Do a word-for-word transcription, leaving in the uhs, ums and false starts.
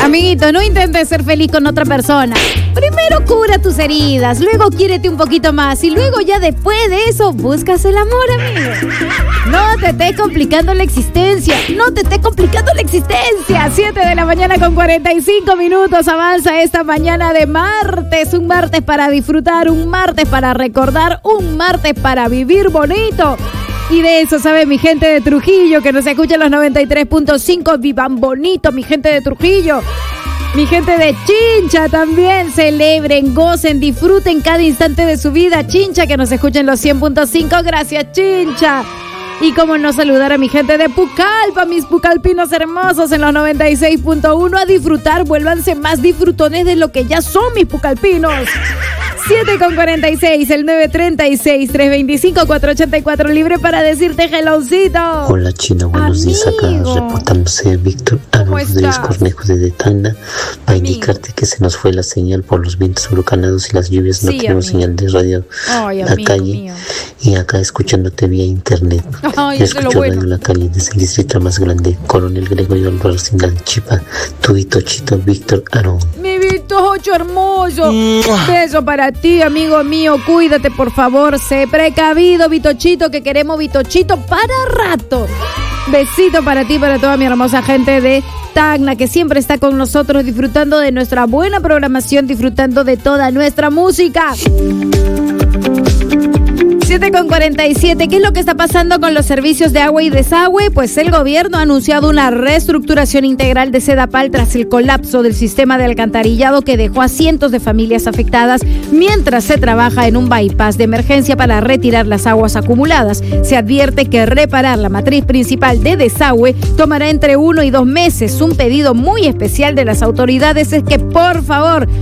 Amiguito, no intentes ser feliz con otra persona. Primero cura tus heridas, luego quiérete un poquito más y luego ya después de eso buscas el amor, amigo. No te estés complicando la existencia, no te estés complicando la existencia. siete de la mañana con cuarenta y cinco minutos avanza esta mañana de martes. Un martes para disfrutar, un martes para recordar, un martes para vivir bonito. Y de eso sabe mi gente de Trujillo, que nos escucha en los noventa y tres punto cinco. Vivan bonito, mi gente de Trujillo. Mi gente de Chincha también. Celebren, gocen, disfruten cada instante de su vida. Chincha, que nos escucha en los cien punto cinco. Gracias, Chincha. Y cómo no saludar a mi gente de Pucallpa, mis pucalpinos hermosos en los noventa y seis punto uno. A disfrutar, vuélvanse más disfrutones de lo que ya son mis pucalpinos. siete con cuarenta y seis, el nueve treinta y seis, trescientos veinticinco, cuatrocientos ochenta y cuatro, libre para decirte heloncito. Hola China, buenos días, acá reportándose Víctor Rodríguez Cornejo desde Tacna para indicarte que se nos fue la señal por los vientos huracanados y las lluvias, no sí, tenemos amigo. Señal de radio Ay, La Calle mío. Y acá escuchándote vía internet. Ay, escucho Radio bueno. La Calle desde el distrito más grande, Coronel Gregorio Álvarez en la Chipa, tu Vitochito Víctor Arón. Mi Vitocho hermoso, beso para ti, amigo mío, cuídate por favor, sé precavido, Vitochito, que queremos Vitochito para rato. Besito para ti, para toda mi hermosa gente de Tacna, que siempre está con nosotros disfrutando de nuestra buena programación, disfrutando de toda nuestra música. siete con cuarenta y siete. ¿Qué es lo que está pasando con los servicios de agua y desagüe? Pues el gobierno ha anunciado una reestructuración integral de Sedapal tras el colapso del sistema de alcantarillado que dejó a cientos de familias afectadas, mientras se trabaja en un bypass de emergencia para retirar las aguas acumuladas. Se advierte que reparar la matriz principal de desagüe tomará entre uno y dos meses. Un pedido muy especial de las autoridades es que, por favor,